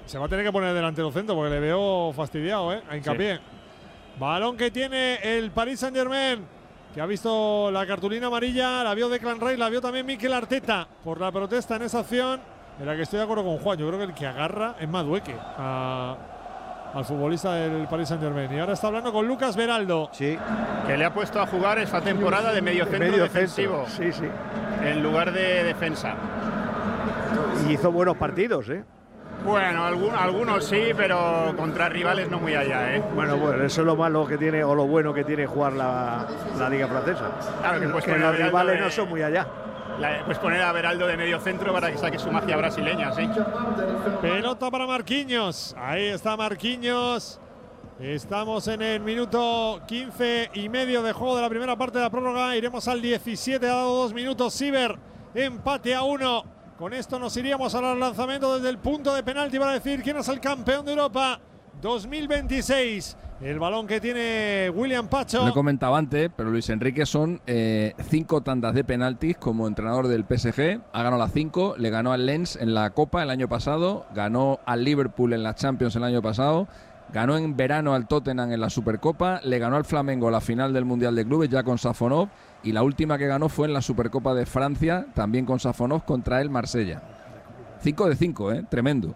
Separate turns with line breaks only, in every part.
Se va a tener que poner delantero centro porque le veo fastidiado, a Hincapié. Sí. Balón que tiene el Paris Saint-Germain, que ha visto la cartulina amarilla, la vio Declan Rice, la vio también Mikel Arteta por la protesta en esa acción, en la que estoy de acuerdo con Juan. Yo creo que el que agarra es Madueke al futbolista del Paris Saint-Germain. Y ahora está hablando con Lucas Beraldo.
Sí, que le ha puesto a jugar esta temporada de mediocentro defensivo.
Sí, sí.
En lugar de defensa.
Y hizo buenos partidos,
Bueno, algunos sí, pero contra rivales no muy allá,
Bueno, eso es lo malo que tiene, o lo bueno que tiene jugar la Liga Francesa.
Claro,
que los rivales no son muy allá.
Pues poner a Beraldo de medio centro para que saque su magia brasileña, sí.
Pelota para Marquinhos. Ahí está Marquinhos. Estamos en el minuto 15 y medio de juego de la primera parte de la prórroga. Iremos al 17, ha dado 2 minutos Siver. Empate a 1. Con esto nos iríamos al lanzamiento desde el punto de penalti para decir quién es el campeón de Europa 2026. El balón que tiene William Pacho.
Lo he comentado antes, pero Luis Enrique son 5 tandas de penaltis como entrenador del PSG. Ha ganado las 5, le ganó al Lens en la Copa el año pasado, ganó al Liverpool en la Champions el año pasado, ganó en verano al Tottenham en la Supercopa, le ganó al Flamengo la final del Mundial de Clubes ya con Safonov, y la última que ganó fue en la Supercopa de Francia, también con Safonov contra el Marsella. 5 de 5, tremendo.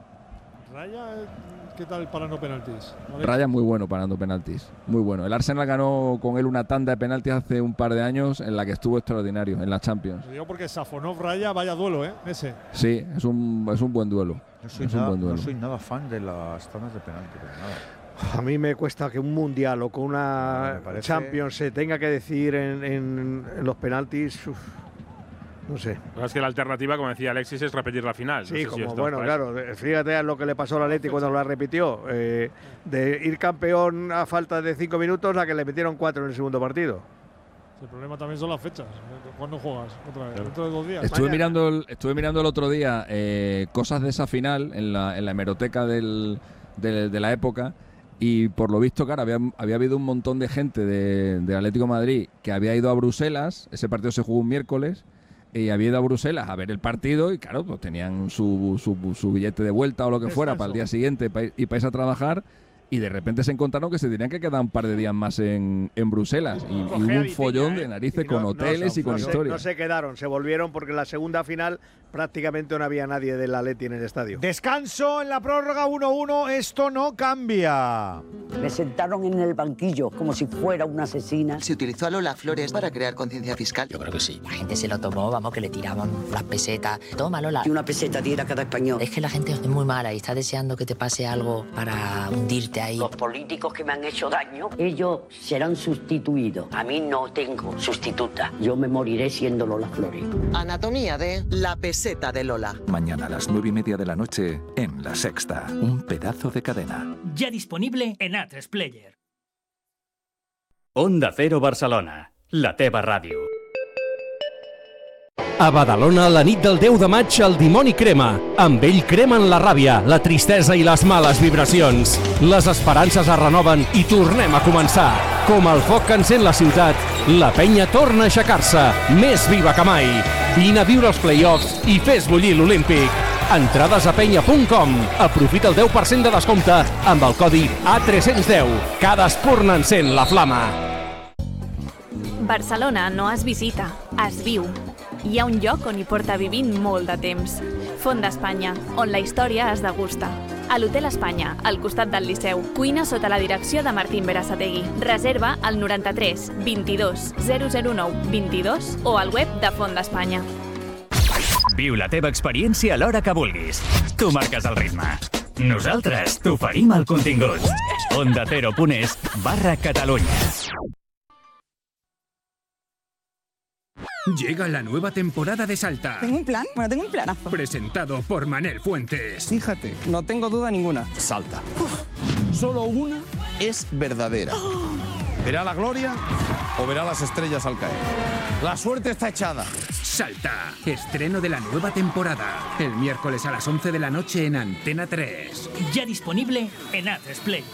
Raya, ¿qué tal parando penaltis?
Raya muy bueno parando penaltis, muy bueno. El Arsenal ganó con él una tanda de penaltis hace un par de años en la que estuvo extraordinario en la Champions.
Lo digo porque Safonov Raya, vaya duelo, ese.
Sí, es un buen duelo.
No soy nada fan de las tandas de penaltis, pero nada.
A mí me cuesta que un mundial o con una Champions se tenga que decir en los penaltis. No sé.
Es que la alternativa, como decía Alexis, es repetir la final.
Sí, claro. Fíjate a lo que le pasó al Atleti cuando la repitió. De ir campeón a falta de 5 minutos a que le metieron 4 en el segundo partido.
El problema también son las fechas. ¿Cuándo juegas? Otra vez, dentro de 2 días.
Estuve mirando el otro día cosas de esa final en la hemeroteca de la época. Y por lo visto, claro, había habido un montón de gente de Atlético de Madrid que había ido a Bruselas. Ese partido se jugó un miércoles. Y había ido a Bruselas a ver el partido y claro, pues tenían su billete de vuelta o lo que fuera para el día siguiente y para irse a trabajar, y de repente se encontraron que se tenían que quedar un par de días más en Bruselas y hubo un follón de narices con hoteles y con historias.
No se quedaron, se volvieron porque en la segunda final prácticamente no había nadie del Atleti en el estadio.
Descanso en la prórroga 1-1, esto no cambia.
Me sentaron en el banquillo como si fuera una asesina.
¿Se utilizó a Lola Flores para crear conciencia fiscal?
Yo creo que sí. La gente se lo tomó, vamos, que le tiraban las pesetas. Toma, Lola.
Y una peseta diera cada español.
Es que la gente es muy mala y está deseando que te pase algo para hundirte ahí.
Los políticos que me han hecho daño, ellos serán sustituidos. A mí no tengo sustituta. Yo me moriré siendo Lola Flores.
Anatomía de la peseta de Lola.
Mañana a las 9:30 de la noche en La Sexta. Un pedazo de cadena.
Ya disponible en A3 Player.
Onda Cero Barcelona, la teva ràdio.
A Badalona, la nit del 10 de maig, el dimoni crema. Amb ell cremen la ràbia, la tristesa i les males vibracions. Les esperances es renoven i tornem a començar. Com el foc que encén la ciutat, la penya torna a aixecar-se, més viva que mai. Vine a viure els play-offs i fes bullir l'Olímpic. Entrades a penya.com. Aprofita el 10% de descompte amb el codi A310. Cada espurna encén la flama.
Barcelona no es visita, es viu. Hi ha un lloc on hi porta vivint molt de temps. Font d'Espanya, on la història es degusta. A l'Hotel Espanya, al costat del Liceu. Cuina sota la direcció de Martín Berasategui. Reserva al 93 22 009 22 o al web de Font d'Espanya.
Viu la teva experiència a l'hora que vulguis. Tu marques el ritme. Nosaltres t'oferim el contingut. OndaCero.es/Catalunya.
Llega la nueva temporada de Salta.
Tengo un plan, tengo un planazo.
Presentado por Manel Fuentes.
Fíjate, no tengo duda ninguna.
Salta. Solo una es verdadera. ¿Verá la gloria o verá las estrellas al caer? La suerte está echada.
Salta. Estreno de la nueva temporada. El miércoles a las 11 de la noche en Antena 3.
Ya disponible en A3 Play.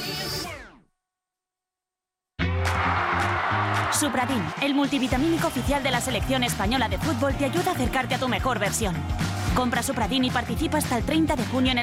Supradin, el multivitamínico oficial de la selección española de fútbol, te ayuda a acercarte a tu mejor versión. Compra Supradin y participa hasta el 30 de junio en el